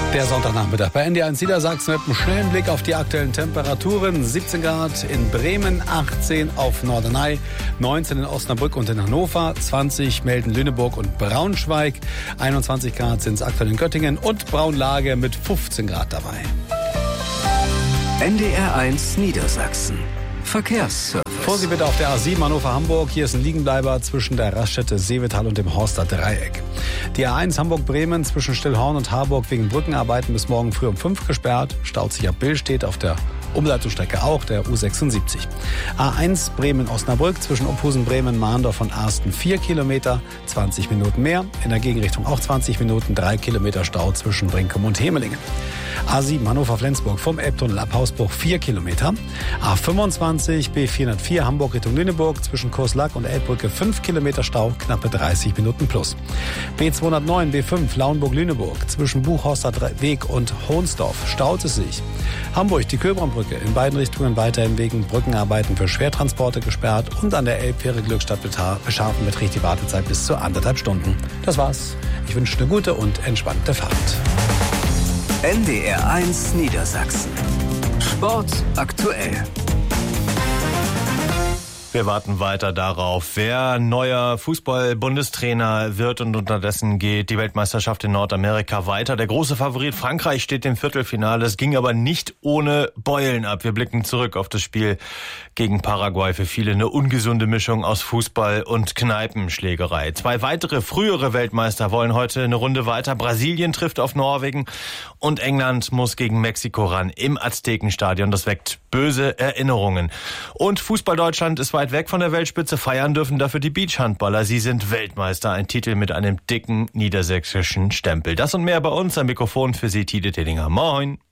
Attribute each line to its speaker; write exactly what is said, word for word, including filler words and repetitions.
Speaker 1: Der Sonntagnachmittag bei N D R eins Niedersachsen mit einem schnellen Blick auf die aktuellen Temperaturen. siebzehn Grad in Bremen, achtzehn auf Norderney, neunzehn in Osnabrück und in Hannover, zwanzig melden Lüneburg und Braunschweig, einundzwanzig Grad sind es aktuell in Göttingen und Braunlage mit fünfzehn Grad dabei.
Speaker 2: N D R eins Niedersachsen. Verkehrsservice.
Speaker 1: Vorsicht bitte auf der A sieben Hannover-Hamburg. Hier ist ein Liegenbleiber zwischen der Raststätte Seevetal und dem Horster Dreieck. Die A eins Hamburg-Bremen zwischen Stillhorn und Harburg wegen Brückenarbeiten bis morgen früh um fünf gesperrt. Staut sich ab Billstedt auf der Umleitungsstrecke auch, der U sechsundsiebzig. A eins Bremen-Osnabrück zwischen Ophusen-Bremen, Mahndorf und Arsten vier Kilometer, zwanzig Minuten mehr. In der Gegenrichtung auch zwanzig Minuten, drei Kilometer Stau zwischen Brinkum und Hemelingen. A sieben Hannover-Flensburg vom Elbtunnel ab Hausbruch vier Kilometer. A fünfundzwanzig B vierhundertvier Hamburg Richtung Lüneburg zwischen Kurslack und Elbbrücke fünf Kilometer Stau, knappe dreißig Minuten plus. B zweihundertneun B fünf Lauenburg-Lüneburg zwischen Buchhorster Weg und Hohnsdorf staut es sich. Hamburg die Köbrandbrücke in beiden Richtungen weiterhin wegen Brückenarbeiten für Schwertransporte gesperrt und an der Elbfähre Glückstadt Beschafen beträgt die Wartezeit bis zu anderthalb Stunden. Das war's. Ich wünsche eine gute und entspannte Fahrt.
Speaker 2: N D R eins Niedersachsen. Sport aktuell.
Speaker 3: Wir warten weiter darauf, wer neuer Fußball-Bundestrainer wird, und unterdessen geht die Weltmeisterschaft in Nordamerika weiter. Der große Favorit Frankreich steht im Viertelfinale. Es ging aber nicht ohne Beulen ab. Wir blicken zurück auf das Spiel gegen Paraguay. Für viele eine ungesunde Mischung aus Fußball und Kneipenschlägerei. Zwei weitere frühere Weltmeister wollen heute eine Runde weiter. Brasilien trifft auf Norwegen und England muss gegen Mexiko ran im Aztekenstadion. Das weckt böse Erinnerungen. Und Fußball Deutschland ist weit weg von der Weltspitze, feiern dürfen dafür die Beachhandballer. Sie sind Weltmeister, ein Titel mit einem dicken niedersächsischen Stempel. Das und mehr bei uns, am Mikrofon für Sie Tide Tillinger. Moin.